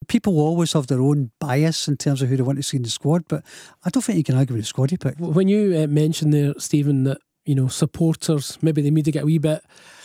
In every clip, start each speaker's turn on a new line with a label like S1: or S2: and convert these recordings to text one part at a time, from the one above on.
S1: people will always have their own bias in terms of who they want to see in the squad, but I don't think you can argue with the squad he picked.
S2: When you mentioned there, Stephen, that supporters, maybe they need to get a wee bit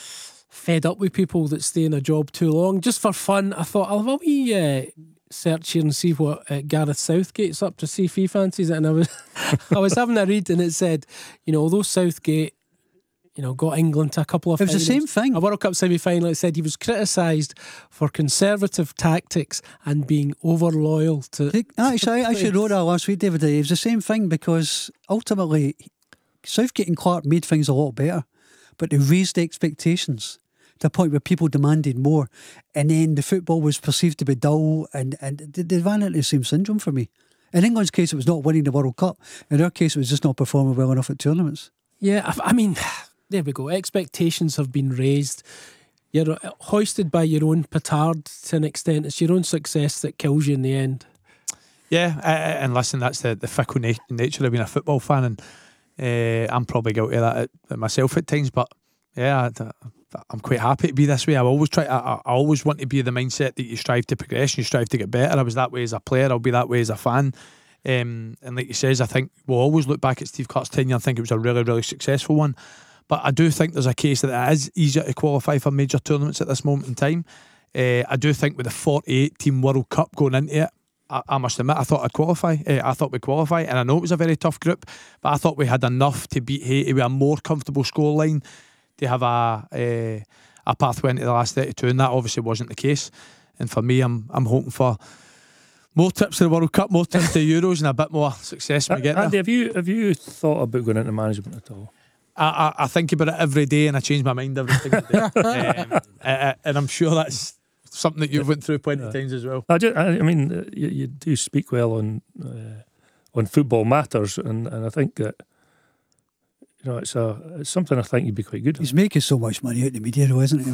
S2: fed up with people that stay in a job too long. Just for fun, I thought I'll have a wee search here and see what Gareth Southgate's up to, see if he fancies it. And I was having a read, and it said, although Southgate got England to a couple of finals.
S1: It was the same thing.
S2: A World Cup semi-final. It said he was criticised for conservative tactics and being over loyal to.
S1: Actually, I actually wrote that last week, David. It was the same thing, because ultimately Southgate and Clark made things a lot better, but they raised the expectations to a point where people demanded more, and then the football was perceived to be dull, and they ran into the same syndrome for me. In England's case, it was not winning the World Cup. In our case, it was just not performing well enough at tournaments.
S2: Yeah, I mean, there we go. Expectations have been raised. You're hoisted by your own petard to an extent. It's your own success that kills you in the end.
S3: Yeah, and listen, that's the fickle nature of being a football fan, and I'm probably guilty of that at myself at times. But yeah, I'm quite happy to be this way. I always want to be the mindset that you strive to progress and you strive to get better. I was that way as a player. I'll be that way as a fan. And like you says, I think we'll always look back at Steve Clark's tenure and think it was a really, really successful one. But I do think there's a case that it is easier to qualify for major tournaments at this moment in time. I do think with the 48-team World Cup going into it, I must admit, I thought I'd qualify. I thought we'd qualify, and I know it was a very tough group, but I thought we had enough to beat Haiti with a more comfortable scoreline to have a pathway into the last 32, and that obviously wasn't the case. And for me, I'm hoping for more trips to the World Cup, more trips to the Euros, and a bit more success when we get there.
S4: Andy, have you thought about going into management at all?
S3: I think about it every day, and I change my mind every single day. And I'm sure that's something that you've went through plenty of times as well.
S4: I mean, you do speak well on football matters, and I think that it's something I think you'd be quite good at.
S1: He's making so much money out of the media, though, isn't he?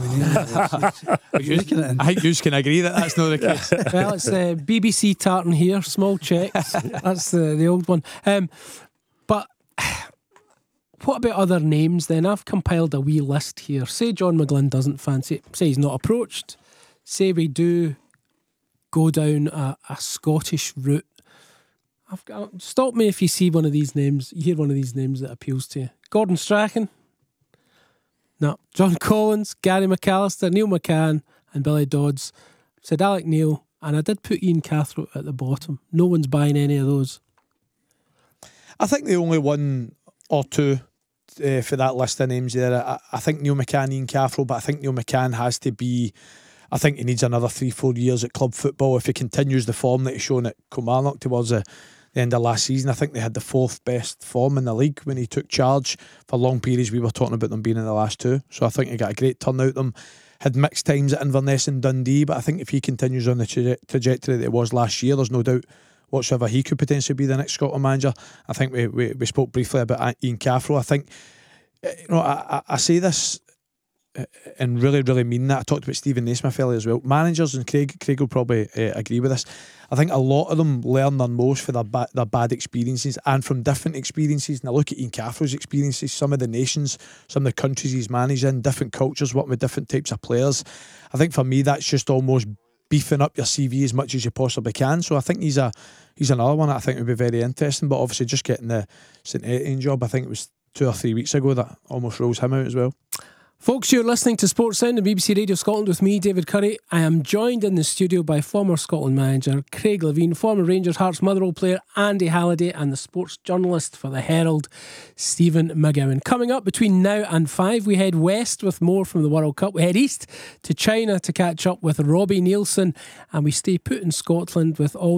S3: I think you can agree that that's not the case.
S2: Well, it's BBC tartan here, small checks. That's the old one. But what about other names then? I've compiled a wee list here. Say John McGlynn doesn't fancy it. Say he's not approached. Say we do go down a Scottish route. Stop me if you see one of these names, you hear one of these names that appeals to you. Gordon Strachan? No. John Collins, Gary McAllister, Neil McCann and Billy Dodds. Said Alec Neil, and I did put Ian Cathro at the bottom. No one's buying any of those.
S3: I think the only one or two for that list of names there, I think Neil McCann, Ian Cathro, but I think Neil McCann has to be, I think he needs another 3-4 years at club football if he continues the form that he's shown at Kilmarnock towards the end of last season. I think they had the 4th best form in the league when he took charge. For long periods we were talking about them being in the last 2, so I think he got a great turnout of them. Had mixed times at Inverness and Dundee, but I think if he continues on the trajectory that it was last year, there's no doubt whatsoever he could potentially be the next Scotland manager. I think we spoke briefly about Ian Cathro. I think I say this and really, really mean that. I talked about Stephen Naismith earlier as well. Managers, and Craig will probably agree with this, I think a lot of them learn their most for their bad experiences and from different experiences. And I look at Ian Cathro's experiences, some of the nations, some of the countries he's managed in, different cultures, working with different types of players. I think for me that's just almost beefing up your CV as much as you possibly can. So I think he's another one that I think would be very interesting. But obviously just getting the St Etienne job, I think it was 2 or 3 weeks ago, that almost rules him out as well.
S2: Folks, you're listening to Sports Sound on BBC Radio Scotland with me, David Curry. I am joined in the studio by former Scotland manager Craig Levein, former Rangers Hearts Motherwell player Andy Halliday, and the sports journalist for the Herald, Stephen McGowan. Coming up between now and 5, we head west with more from the World Cup. We head east to China to catch up with Robbie Neilson, and we stay put in Scotland with all